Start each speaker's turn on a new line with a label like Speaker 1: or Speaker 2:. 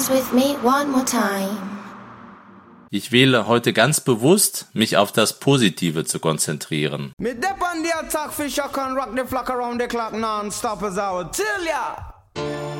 Speaker 1: dance with me one more time.
Speaker 2: Ich wähle heute ganz bewusst, mich auf das Positive zu konzentrieren.
Speaker 3: Me dep on the attack for shock and rock the flock around the clock non-stop as I would tell ya.